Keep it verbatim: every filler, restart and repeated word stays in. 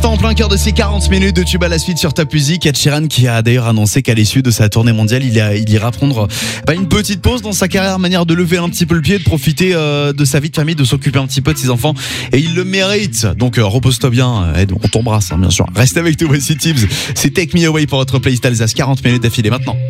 l'instant, en plein cœur de ces quarante minutes de tube à la suite sur Top Music, Ed Sheeran qui a d'ailleurs annoncé qu'à l'issue de sa tournée mondiale, il, a, il ira prendre bah, une petite pause dans sa carrière, manière de lever un petit peu le pied, de profiter euh, de sa vie de famille, de s'occuper un petit peu de ses enfants. Et il le mérite. Donc euh, repose-toi bien, Ed, on t'embrasse, hein, bien sûr. Reste avec nous, voici Tibbs. C'est Take Me Away pour votre playlist Alsace, quarante minutes d'affilée maintenant.